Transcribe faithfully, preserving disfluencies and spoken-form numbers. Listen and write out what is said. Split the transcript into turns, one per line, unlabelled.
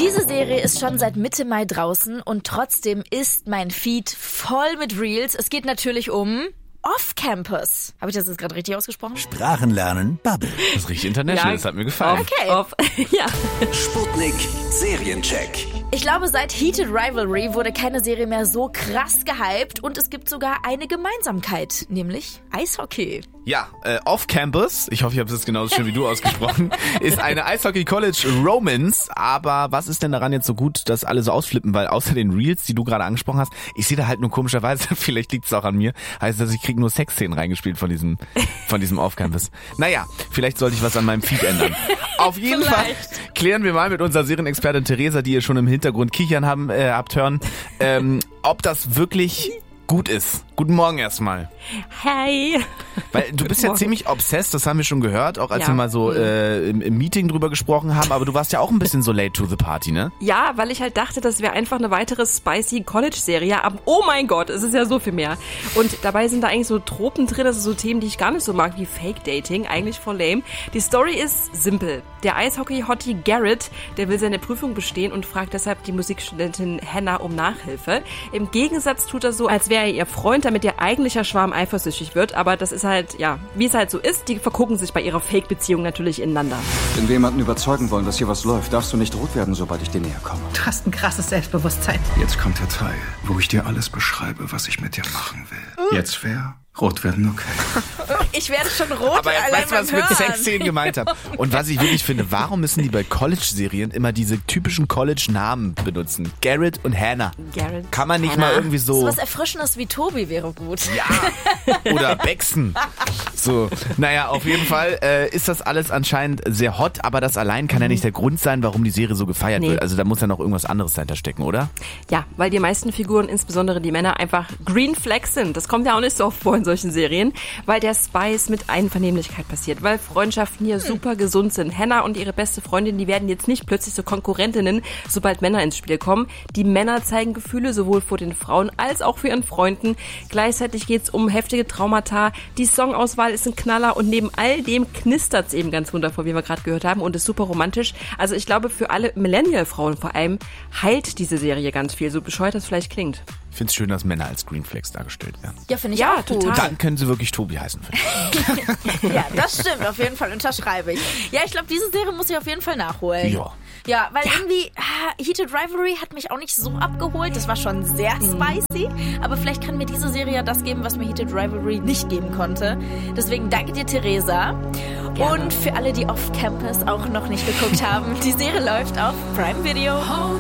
Diese Serie ist schon seit Mitte Mai draußen und trotzdem ist mein Feed voll mit Reels. Es geht natürlich um Off-Campus. Habe ich das jetzt gerade richtig ausgesprochen?
Sprachenlernen, Bubble.
Das ist richtig international, ja, das hat mir gefallen.
Okay.
Off. Ja.
Sputnik Seriencheck.
Ich glaube, seit Heated Rivalry wurde keine Serie mehr so krass gehypt und es gibt sogar eine Gemeinsamkeit, nämlich Eishockey.
Ja, äh, Off-Campus, ich hoffe, ich habe es jetzt genauso schön wie du ausgesprochen, ist eine Eishockey-College-Romance. Aber was ist denn daran jetzt so gut, dass alle so ausflippen? Weil außer den Reels, die du gerade angesprochen hast, ich sehe da halt nur komischerweise, vielleicht liegt es auch an mir, heißt das, ich kriege nur Sexszenen reingespielt von diesem von diesem Off-Campus. Naja, vielleicht sollte ich was an meinem Feed ändern. Auf jeden Fall klären wir mal mit unserer Serienexpertin Theresa, die ihr schon im Hintergrund kichern haben, äh, habt hören, ähm, ob das wirklich gut ist. Guten Morgen erstmal.
Hi.
Weil du bist ja ziemlich obsessed, das haben wir schon gehört, auch als
ja.
wir mal so äh, im, im Meeting drüber gesprochen haben, aber du warst ja auch ein bisschen so late to the party, ne?
Ja, weil ich halt dachte, das wäre einfach eine weitere spicy College-Serie, aber oh mein Gott, es ist ja so viel mehr. Und dabei sind da eigentlich so Tropen drin, das sind so Themen, die ich gar nicht so mag, wie Fake-Dating, eigentlich voll lame. Die Story ist simpel. Der Eishockey-Hottie Garrett, der will seine Prüfung bestehen und fragt deshalb die Musikstudentin Hannah um Nachhilfe. Im Gegensatz tut er so, als wäre er ihr Freund, damit ihr eigentlicher Schwarm eifersüchtig wird, aber das ist halt, ja, wie es halt so ist, die vergucken sich bei ihrer Fake-Beziehung natürlich ineinander.
Wenn wir jemanden überzeugen wollen, dass hier was läuft, darfst du nicht rot werden, sobald ich dir näher komme.
Du hast ein krasses Selbstbewusstsein.
Jetzt kommt der Teil, wo ich dir alles beschreibe, was ich mit dir machen will. Jetzt wer? Rot werden, okay.
Ich werde schon rot.
Aber jetzt weißt du, was ich mit Sexszenen gemeint habe. Und was ich wirklich finde, warum müssen die bei College-Serien immer diese typischen College-Namen benutzen? Garrett und Hannah.
Garrett.
Kann man nicht
Hannah.
mal irgendwie so...
So was Erfrischendes wie Tobi wäre gut.
Ja. Oder Bexen. So, naja, auf jeden Fall äh, ist das alles anscheinend sehr hot, aber das allein kann ja nicht der Grund sein, warum die Serie so gefeiert
Nee.
wird. Also da muss ja noch irgendwas anderes dahinter stecken, oder?
Ja, weil die meisten Figuren, insbesondere die Männer, einfach Green Flags sind. Das kommt ja auch nicht so oft vor in solchen Serien, weil der Spice mit Einvernehmlichkeit passiert, weil Freundschaften hier super gesund sind. Hannah und ihre beste Freundin, die werden jetzt nicht plötzlich so Konkurrentinnen, sobald Männer ins Spiel kommen. Die Männer zeigen Gefühle sowohl vor den Frauen als auch für ihren Freunden. Gleichzeitig geht's um heftige Traumata. Die Songauswahl ist ein Knaller und neben all dem knistert's eben ganz wundervoll, wie wir gerade gehört haben, und ist super romantisch. Also ich glaube, für alle Millennial-Frauen vor allem heilt diese Serie ganz viel, so bescheuert das vielleicht klingt.
Ich finde es schön, dass Männer als Green Flags dargestellt werden.
Ja, finde ich
Ja,
auch gut.
total.
Dann können sie wirklich Tobi heißen.
Ja, das stimmt, auf jeden Fall unterschreibe ich. Ja, ich glaube, diese Serie muss ich auf jeden Fall nachholen.
Ja.
Ja, weil irgendwie ah, Heated Rivalry hat mich auch nicht so abgeholt. Das war schon sehr spicy. Aber vielleicht kann mir diese Serie ja das geben, was mir Heated Rivalry nicht geben konnte. Deswegen danke dir, Theresa.
Gerne.
Und für alle, die Off-Campus auch noch nicht geguckt haben, die Serie läuft auf Prime Video.